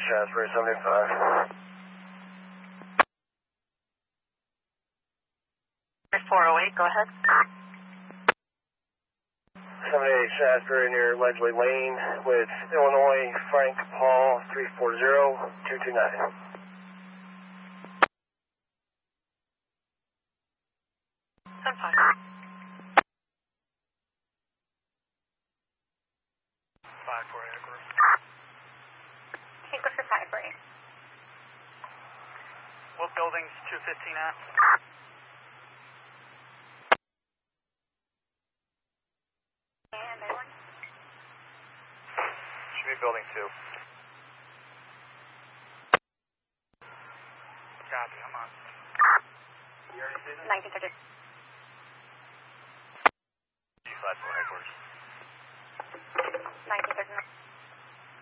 Shasbury 75. 408, go ahead. 78 Shasbury near Ledgely Lane with Illinois Frank Paul 340-229. Send 5. 5 for Anchor. Anchor for 5 for 8. What building's 215 at? And everyone? Should be building 2. Copy, I'm on. 1930.